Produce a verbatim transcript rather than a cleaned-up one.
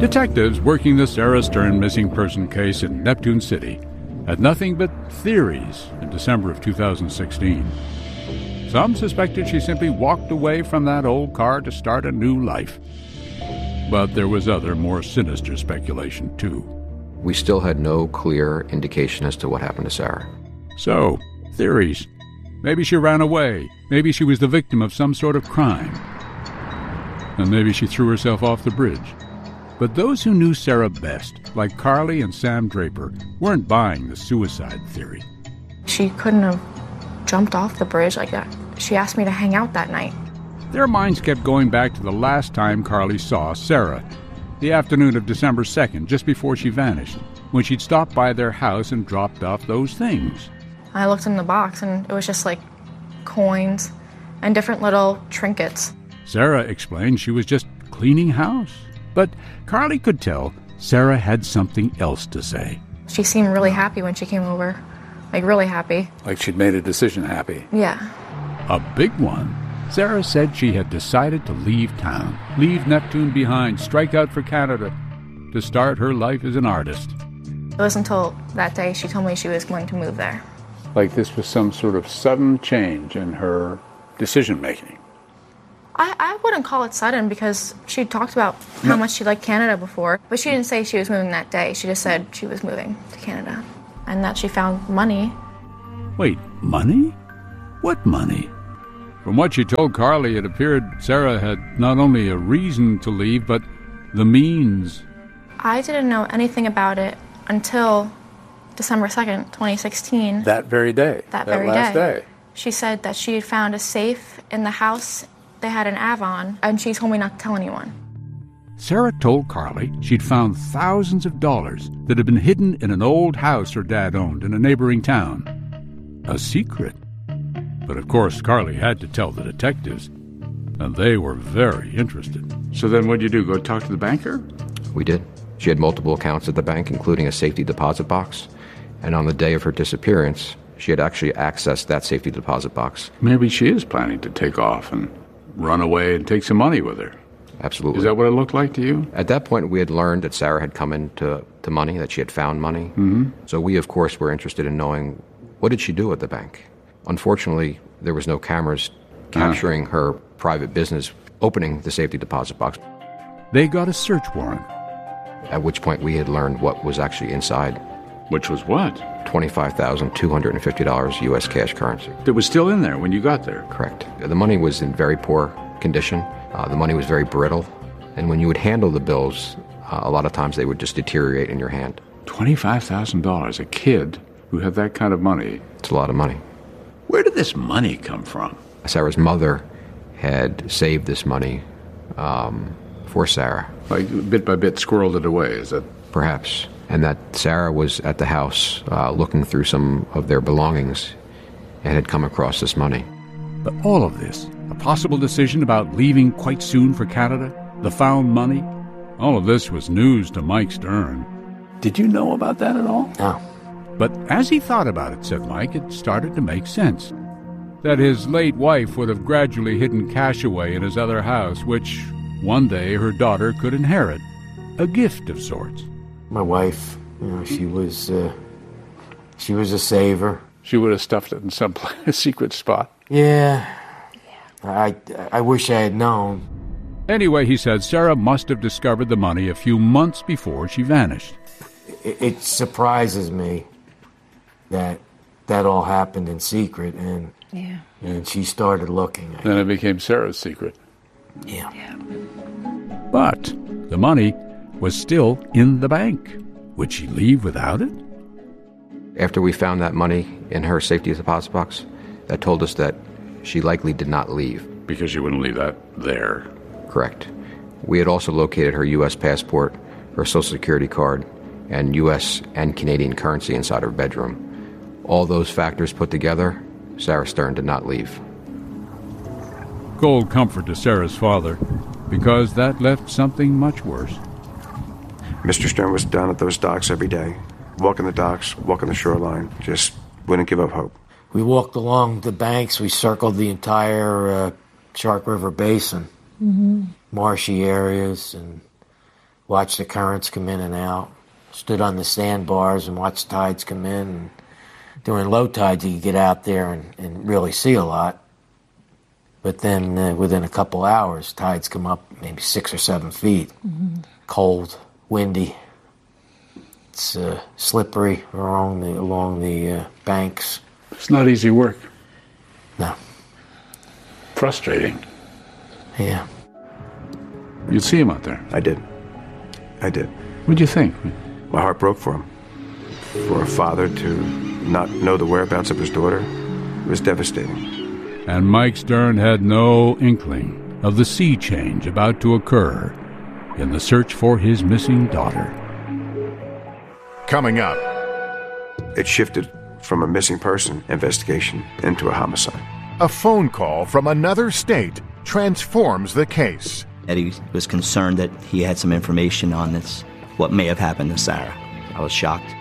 Detectives working the Sarah Stern missing person case in Neptune City had nothing but theories in December of two thousand sixteen. Some suspected she simply walked away from that old car to start a new life. But there was other, more sinister speculation, too. We still had no clear indication as to what happened to Sarah. So, theories. Maybe she ran away. Maybe she was the victim of some sort of crime. And maybe she threw herself off the bridge. But those who knew Sarah best, like Carly and Sam Draper, weren't buying the suicide theory. She couldn't have jumped off the bridge like that. She asked me to hang out that night. Their minds kept going back to the last time Carly saw Sarah, the afternoon of December second, just before she vanished, when she'd stopped by their house and dropped off those things. I looked in the box, and it was just like coins and different little trinkets. Sarah explained she was just cleaning house. But Carly could tell Sarah had something else to say. She seemed really happy when she came over. Like, really happy. Like she'd made a decision happy. Yeah. A big one. Sarah said she had decided to leave town, leave Neptune behind, strike out for Canada, to start her life as an artist. It was until that day she told me she was going to move there. Like this was some sort of sudden change in her decision-making. I, I wouldn't call it sudden because she talked about how no. much she liked Canada before, but she didn't say she was moving that day. She just said she was moving to Canada and that she found money. Wait, money? What money? From what she told Carly, it appeared Sarah had not only a reason to leave, but the means. I didn't know anything about it until December second, twenty sixteen. That very day. That, that very last day. day. She said that she had found a safe in the house. They had an Avon, and she told me not to tell anyone. Sarah told Carly she'd found thousands of dollars that had been hidden in an old house her dad owned in a neighboring town. A secret. But of course, Carly had to tell the detectives, and they were very interested. So then what'd you do, go talk to the banker? We did. She had multiple accounts at the bank, including a safety deposit box, and on the day of her disappearance, she had actually accessed that safety deposit box. Maybe she is planning to take off and run away and take some money with her. Absolutely. Is that what it looked like to you? At that point, we had learned that Sarah had come into to money, that she had found money. Mm-hmm. So we, of course, were interested in knowing, what did she do at the bank? Unfortunately, there was no cameras capturing uh-huh. her private business opening the safety deposit box. They got a search warrant. At which point we had learned what was actually inside. Which was what? twenty-five thousand two hundred fifty dollars U S cash currency. That was still in there when you got there? Correct. The money was in very poor condition. Uh, the money was very brittle. And when you would handle the bills, uh, a lot of times they would just deteriorate in your hand. twenty-five thousand dollars, a kid who had that kind of money. It's a lot of money. Where did this money come from? Sarah's mother had saved this money um, for Sarah. Like bit by bit squirreled it away, is that? Perhaps. And that Sarah was at the house uh, looking through some of their belongings and had come across this money. But all of this, a possible decision about leaving quite soon for Canada, the found money, all of this was news to Mike Stern. Did you know about that at all? No. But as he thought about it, said Mike, it started to make sense. That his late wife would have gradually hidden cash away in his other house, which one day her daughter could inherit. A gift of sorts. My wife, you know, she was, uh, she was a saver. She would have stuffed it in some secret spot. Yeah. I, I wish I had known. Anyway, he said Sarah must have discovered the money a few months before she vanished. It, it surprises me that that all happened in secret, and yeah. and she started looking. Then it became Sarah's secret. Yeah. yeah. But the money was still in the bank. Would she leave without it? After we found that money in her safety deposit box, that told us that she likely did not leave. Because she wouldn't leave that there. Correct. We had also located her U S passport, her Social Security card, and U S and Canadian currency inside her bedroom. All those factors put together, Sarah Stern did not leave. Cold comfort to Sarah's father, because that left something much worse. Mister Stern was down at those docks every day, walking the docks, walking the shoreline, just wouldn't give up hope. We walked along the banks, we circled the entire uh, Shark River Basin, mm-hmm. marshy areas, and watched the currents come in and out, stood on the sandbars and watched tides come in. And during low tides, you could get out there and, and really see a lot. But then uh, within a couple hours, tides come up maybe six or seven feet. Mm-hmm. Cold, windy. It's uh, slippery along the, along the uh, banks. It's not easy work. No. Frustrating. Yeah. You'd see him out there. I did. I did. What'd you think? My heart broke for him. For a father to not know the whereabouts of his daughter was devastating. And Mike Stern had no inkling of the sea change about to occur in the search for his missing daughter. Coming up. It shifted from a missing person investigation into a homicide. A phone call from another state transforms the case. Eddie was concerned that he had some information on this, what may have happened to Sarah. I was shocked.